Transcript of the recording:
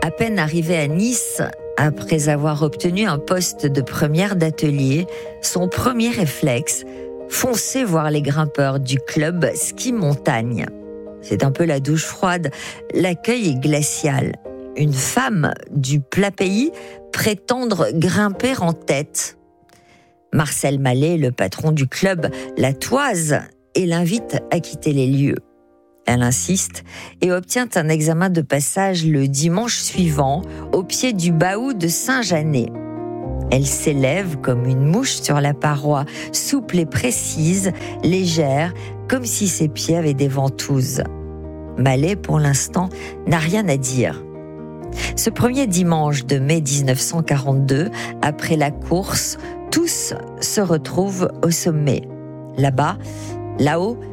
À peine arrivé à Nice, après avoir obtenu un poste de première d'atelier, son premier réflexe, foncer voir les grimpeurs du club ski montagne. C'est un peu la douche froide, l'accueil est glacial. Une femme du plat pays prétendre grimper en tête. Marcel Mallet, le patron du club, la toise et l'invite à quitter les lieux. Elle insiste et obtient un examen de passage le dimanche suivant, au pied du Bahut de Saint-Janet. Elle s'élève comme une mouche sur la paroi, souple et précise, légère, comme si ses pieds avaient des ventouses. Mallet, pour l'instant, n'a rien à dire. Ce premier dimanche de mai 1942, après la course, tous se retrouvent au sommet. Là-bas, là-haut,